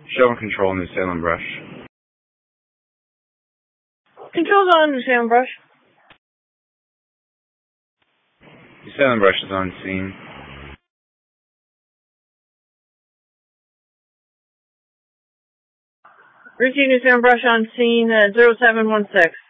Show and control New Salem Brush. Control's on New Salem Brush. New Salem Brush is on scene. Richie, New Salem Brush on scene at 0716.